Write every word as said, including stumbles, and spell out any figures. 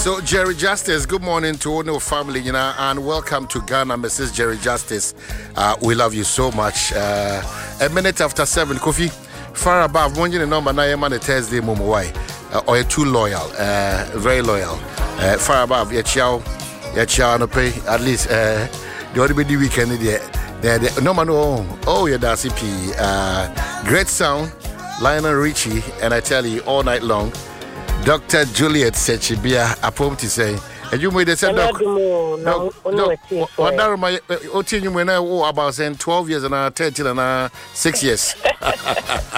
So, Jerry Justice, good morning to all your family, you know, and welcome to Ghana, Missus Jerry Justice. Uh, we love you so much. Uh, a minute after seven, Kofi, far above, one year number nine on Thursday, Mumuwai, uh, or too loyal, uh, very loyal. Uh, far above, yeah, chow, yeah, chow, no pay, at least, uh, the other the weekend, yeah, no man, oh, oh, yeah, that's it. Uh, great sound, Lionel Richie, and I tell you, all night long. Doctor Juliet Sechibia, a poem to say, and you made a said, Doc, what are my opinion when I about saying twelve years and thirteen and six years?